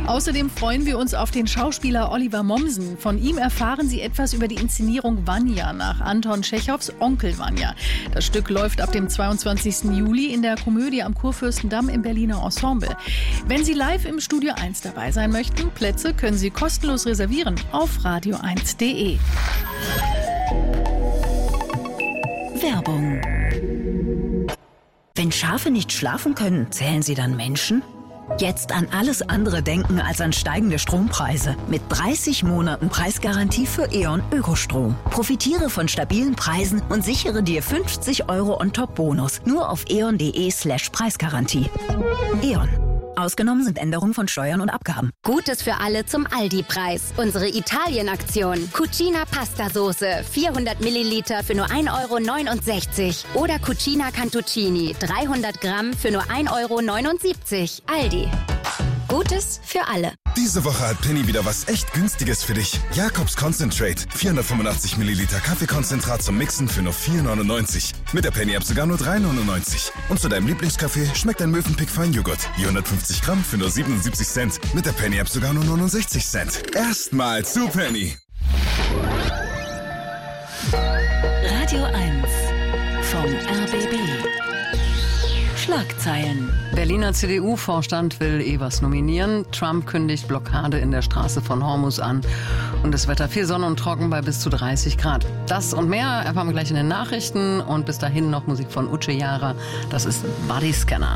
Außerdem freuen wir uns auf den Schauspieler Oliver Mommsen. Von ihm erfahren Sie etwas über die Inszenierung Vanya nach Anton Tschechows Onkel Vanya. Das Stück läuft ab dem 22. Juli in der Komödie am Kurfürstendamm im Berliner Ensemble. Wenn Sie live im Studio 1 dabei sein möchten, Plätze können Sie kostenlos reservieren auf radio1.de. Werbung. Wenn Schafe nicht schlafen können, zählen sie dann Menschen? Jetzt an alles andere denken als an steigende Strompreise. Mit 30 Monaten Preisgarantie für E.ON Ökostrom. Profitiere von stabilen Preisen und sichere dir 50 € on-top-Bonus. Nur auf eon.de/Preisgarantie. E.ON. Ausgenommen sind Änderungen von Steuern und Abgaben. Gutes für alle zum Aldi-Preis. Unsere Italien-Aktion. Cucina Pasta-Soße, 400 Milliliter für nur 1,69 € oder Cucina Cantuccini, 300 Gramm für nur 1,79 €. Aldi. Gutes für alle. Diese Woche hat Penny wieder was echt Günstiges für dich. Jakobs Concentrate. 485 Milliliter Kaffeekonzentrat zum Mixen für nur 4,99 €. Mit der Penny-App sogar nur 3,99 €. Und zu deinem Lieblingskaffee schmeckt ein Mövenpick Feinjoghurt. 450 Gramm für nur 77 Cent. Mit der Penny-App sogar nur 69 Cent. Erstmal zu Penny. Radio 1 vom RBB. Schlagzeilen. Berliner CDU-Vorstand will Evers nominieren. Trump kündigt Blockade in der Straße von Hormuz an. Und das Wetter viel Sonne und trocken bei bis zu 30 Grad. Das und mehr erfahren wir gleich in den Nachrichten. Und bis dahin noch Musik von Uche Jara. Das ist Bodyscanner.